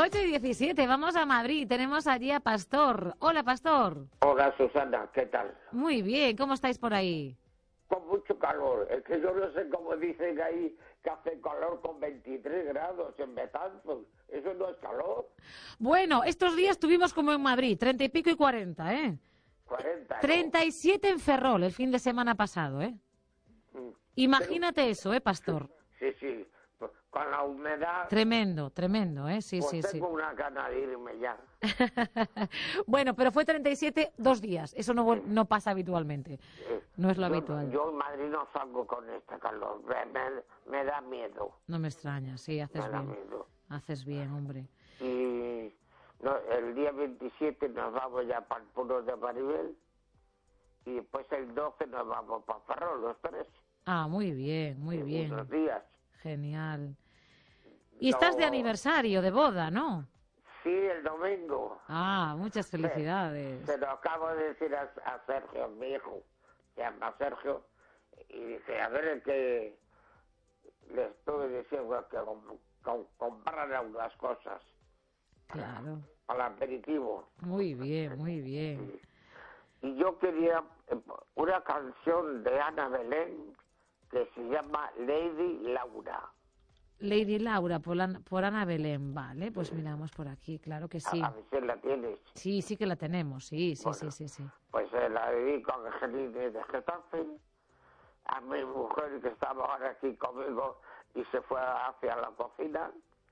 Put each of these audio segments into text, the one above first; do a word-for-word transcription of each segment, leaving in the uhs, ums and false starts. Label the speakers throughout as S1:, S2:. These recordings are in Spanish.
S1: ocho y diecisiete, vamos a Madrid. Tenemos allí a Pastor. Hola, Pastor.
S2: Hola, Susana, ¿qué tal?
S1: Muy bien, ¿cómo estáis por ahí?
S2: Con mucho calor. Es que yo no sé cómo dicen ahí que hace calor con veintitrés grados en Betanzos. Eso no es calor.
S1: Bueno, estos días tuvimos como en Madrid, treinta y pico y cuarenta, ¿eh?
S2: cuarenta, ¿no?
S1: treinta y siete en Ferrol el fin de semana pasado, ¿eh?
S2: Mm.
S1: Imagínate
S2: Pero,
S1: eso, ¿eh, Pastor?
S2: Sí, sí. Con la humedad...
S1: Tremendo, tremendo, ¿eh? Sí,
S2: pues
S1: sí,
S2: tengo
S1: sí.
S2: una gana de irme ya.
S1: Bueno, pero fue treinta y siete dos días. Eso no, vol- no pasa habitualmente. No es lo
S2: yo,
S1: habitual.
S2: Yo en Madrid no salgo con este calor. Me, me, me da miedo.
S1: No me extraña, sí, haces
S2: Me da
S1: bien.
S2: miedo.
S1: Haces bien, hombre.
S2: Y no, el día veintisiete nos vamos ya para el pueblo de Maribel. Y después el doce nos vamos para Ferrol, los tres.
S1: Ah, muy bien, muy
S2: En
S1: bien.
S2: unos días.
S1: Genial. Y
S2: No,
S1: estás de aniversario, de boda, ¿no?
S2: sí, el domingo.
S1: Ah, muchas
S2: Se,
S1: felicidades.
S2: se lo acabo de decir a, a Sergio, mi hijo. Se llama Sergio. Y dice, a ver, que le estuve diciendo que com- com- compraran unas cosas.
S1: Claro.
S2: Para el aperitivo.
S1: Muy bien, muy bien.
S2: Y yo quería eh, una canción de Ana Belén que se llama Lady Laura.
S1: Lady Laura, por, la- por Ana Belén. Vale, pues miramos por aquí, claro que sí.
S2: A, a ver si la tienes.
S1: Sí, sí que la tenemos, sí, sí,
S2: Bueno,
S1: sí, sí, sí.
S2: Pues eh, la dedico a Angelina de Getafe, a mi mujer que estaba ahora aquí conmigo y se fue hacia la cocina,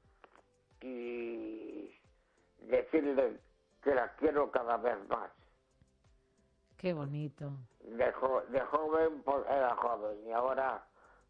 S2: y decirle que la quiero cada vez más.
S1: Qué bonito.
S2: De, jo- de joven pues era joven y ahora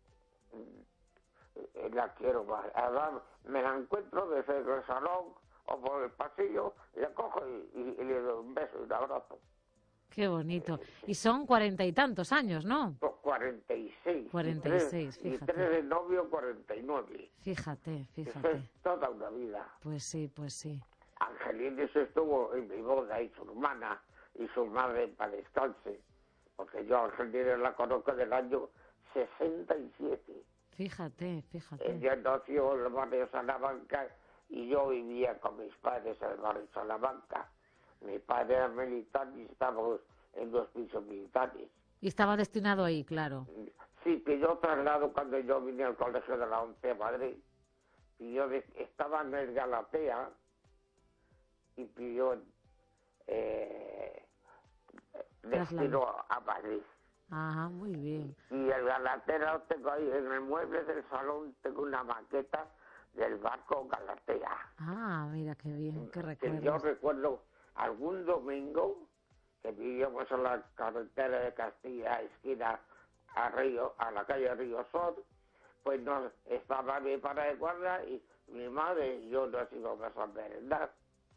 S2: mm, la quiero más. Además me la encuentro desde el salón o por el pasillo, la cojo y, y- y le doy un beso y un abrazo.
S1: Qué bonito. Y son cuarenta y tantos años, ¿no?
S2: Pues cuarenta y seis.
S1: Cuarenta y
S2: tres,
S1: seis,
S2: y
S1: fíjate.
S2: tres de novio, cuarenta y nueve.
S1: Fíjate,
S2: Eso
S1: fíjate.
S2: es toda una vida.
S1: Pues sí, pues sí.
S2: Angelines estuvo en mi boda y su hermana y su madre para descanse. Porque yo a Angelines la conozco del año sesenta y siete.
S1: Fíjate, fíjate.
S2: Ella nació en el barrio Salamanca y yo vivía con mis padres en el barrio Salamanca. Mi padre era militar y estábamos en dos pisos militares.
S1: Y estaba destinado ahí, claro.
S2: Sí, que yo traslado cuando yo vine al colegio de la ONCE a Madrid. Y yo de- estaba en el Galatea y pidió eh, destino a Madrid.
S1: Ajá, muy bien.
S2: Y el Galatea lo tengo ahí, en el mueble del salón tengo una maqueta del barco Galatea.
S1: Ah, mira qué bien, qué
S2: Que yo
S1: recuerdos.
S2: recuerdo algún domingo que vivíamos en la carretera de Castilla, esquina a Río, a la calle Río Sol, pues no estaba mi padre de guardia y mi madre y yo nos íbamos a merendar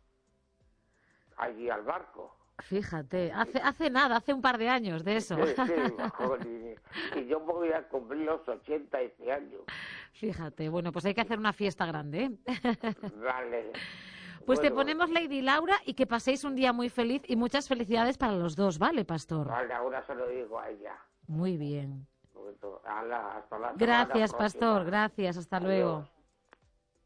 S2: allí al barco.
S1: Fíjate, hace, hace nada, hace un par de años de eso.
S2: Sí, sí, joder, y, y yo voy a cumplir los ochenta este año.
S1: Fíjate, bueno, pues hay que hacer una fiesta grande, ¿eh?
S2: Vale.
S1: Pues te
S2: Bueno,
S1: ponemos Lady Laura y que paséis un día muy feliz y muchas felicidades para los dos, ¿vale, Pastor?
S2: vale, ahora se lo digo a ella.
S1: Muy bien.
S2: Bueno, ala, hasta la semana
S1: Gracias,
S2: próxima.
S1: Pastor, gracias, hasta
S2: Adiós.
S1: luego.